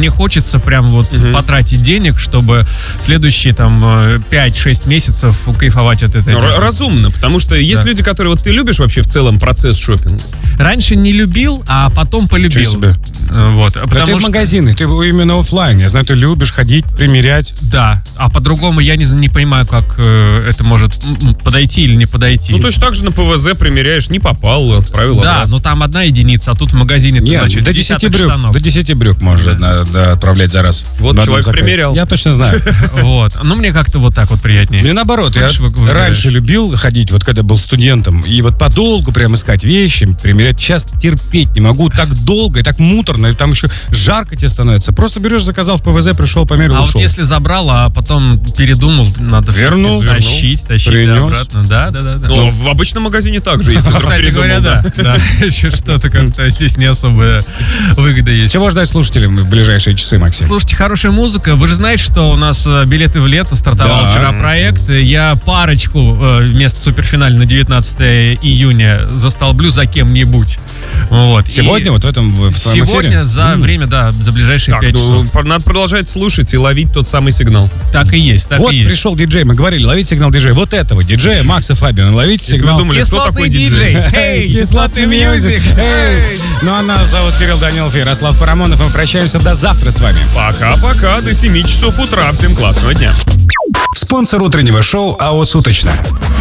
мне хочется прям вот потратить денег, чтобы следующие там 5-6 месяцев кайфовать от этой. Разумно, потому что есть люди, которые... Вот ты любишь вообще в целом процесс шопинга? Раньше не любил, а потом полюбил. Себе. Вот. Да ты в магазины, ты именно офлайн. Я знаю, ты любишь ходить, примерять. Да, а по-другому я не понимаю, как это может подойти или не подойти. Ну, точно так же на ПВЗ примеряешь, не попал, отправил Да, обратно. но там одна единица, а тут в магазине, Нет, значит, до 10 брюк. штанов. До 10 брюк можно отправлять за раз. Вот В человек одном заказе. примерял. Я точно знаю. Вот. Ну, мне как-то вот так вот приятнее. Мне наоборот, я Хочешь, выбираешь? раньше любил ходить, вот когда был студентом, и вот подолгу прям искать вещи, примерять. Сейчас терпеть не могу, так долго и так муторно, и там еще жарко тебе становится. Просто берешь, заказал в ПВЗ, пришел, померил, ушел. Вот если забрал, а потом передумал, надо Вернул, тащить принес. обратно. Да. Но в обычном магазине также, если вдруг Кстати передумал, говоря, да. Еще что-то как-то здесь не особая выгода есть. Чего ждать слушателям в ближайшие часы, Максим? Слушайте, хорошая музыка. Вы же знаете, что у нас билеты в лето стартовал Да. вчера проект. Я парочку вместо суперфинала на 19 июня застолблю за кем-нибудь. Вот. Сегодня, вот в этом в твоем Сегодня эфире? за время, за ближайшие 5 часов. Надо продолжать слушать и ловить тот самый сигнал. Так и есть, так Вот и есть. пришел диджей, мы говорили, ловить сигнал диджея. Вот этого диджея, Макса Фабиана, ловите Если сигнал. вы думали, кто такой диджей? Эй, Кислотный мьюзик. Эй. Ну а нас зовут Кирилл Данилов и Ярослав Парамонов. Мы прощаемся до завтра с вами. Пока-пока, до 7 часов утра. Всем классного дня. Спонсор утреннего шоу АО «Суточно».